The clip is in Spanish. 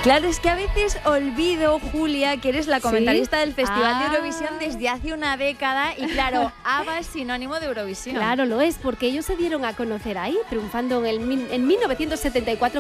Claro, es que a veces olvido, Julia, que eres la comentarista del Festival de Ah. Eurovisión desde hace una década y claro, ABBA es sinónimo de Eurovisión. Claro, lo es, porque ellos se dieron a conocer ahí, triunfando en 1974